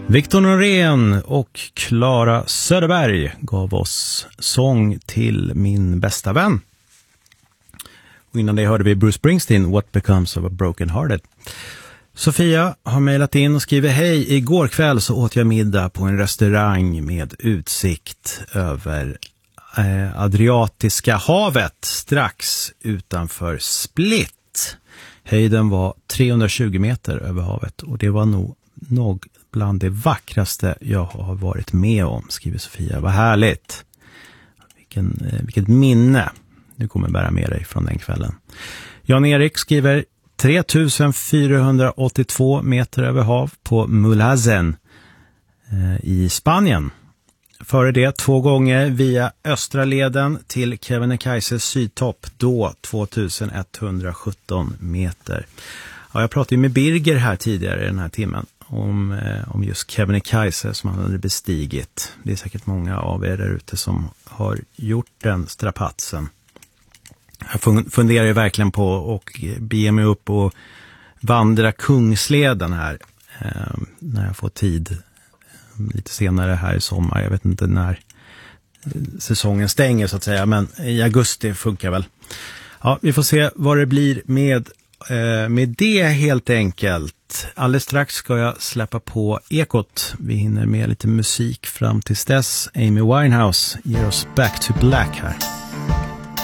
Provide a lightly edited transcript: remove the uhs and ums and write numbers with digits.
Victor Norén och Clara Söderberg gav oss sång till min bästa vän. Och innan det hörde vi Bruce Springsteen, What Becomes of a Broken Hearted. Sofia har mejlat in och skriver: hej, igår kväll så åt jag middag på en restaurang med utsikt över Adriatiska havet strax utanför Split. Höjden var 320 meter över havet och det var nog bland det vackraste jag har varit med om, skriver Sofia. Vad härligt. Vilket minne. Du kommer bära med dig från den kvällen. Jan-Erik skriver 3482 meter över hav på Mulhazen i Spanien. Före det 2 gånger via östra leden till Kebnekaises sydtopp, då 2117 meter. Ja, jag pratade med Birger här tidigare i den här timmen om just Kebnekaise som han hade bestigit. Det är säkert många av er där ute som har gjort den strapatsen. Jag funderar ju verkligen på att bege mig upp och vandra Kungsleden här när jag får tid lite senare här i sommar. Jag vet inte när säsongen stänger så att säga, men i augusti funkar väl. Ja, vi får se vad det blir med det helt enkelt. Alldeles strax ska jag släppa på Ekot. Vi hinner med lite musik fram tills dess. Amy Winehouse ger oss Back to Black här.